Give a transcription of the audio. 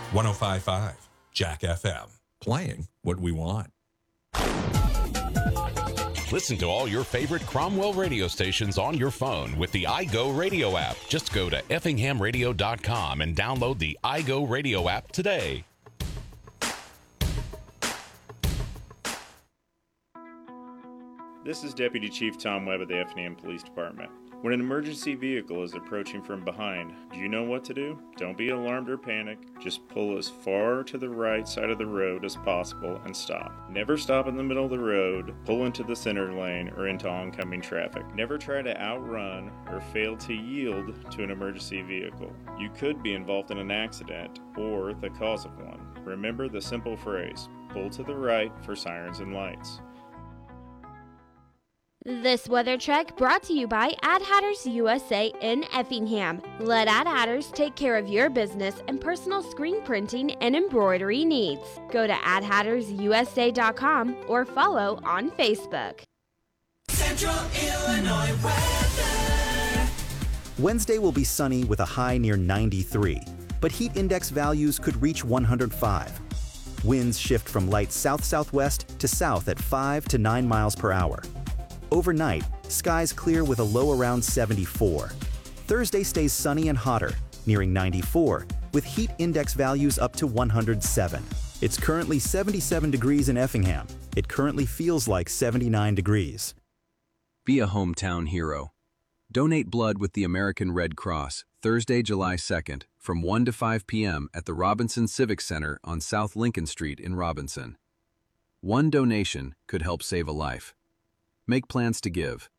105.5 Jack FM. Playing what we want. Listen to all your favorite Cromwell radio stations on your phone with the iGo Radio app. Just go to effinghamradio.com and download the iGo Radio app today. This is Deputy Chief Tom Webb of the Effingham Police Department. When an emergency vehicle is approaching from behind, do you know what to do? Don't be alarmed or panic. Just pull as far to the right side of the road as possible and stop. Never stop in the middle of the road, pull into the center lane, or into oncoming traffic. Never try to outrun or fail to yield to an emergency vehicle. You could be involved in an accident or the cause of one. Remember the simple phrase, pull to the right for sirens and lights. This weather check brought to you by Ad Hatters USA in Effingham. Let Ad Hatters take care of your business and personal screen printing and embroidery needs. Go to adhattersusa.com or follow on Facebook. Central Illinois weather. Wednesday will be sunny with a high near 93, but heat index values could reach 105. Winds shift from light south-southwest to south at 5 to 9 miles per hour. Overnight, skies clear with a low around 74. Thursday stays sunny and hotter, nearing 94, with heat index values up to 107. It's currently 77 degrees in Effingham. It currently feels like 79 degrees. Be a hometown hero. Donate blood with the American Red Cross, Thursday, July 2nd, from 1 to 5 p.m. at the Robinson Civic Center on South Lincoln Street in Robinson. One donation could help save a life. Make plans to give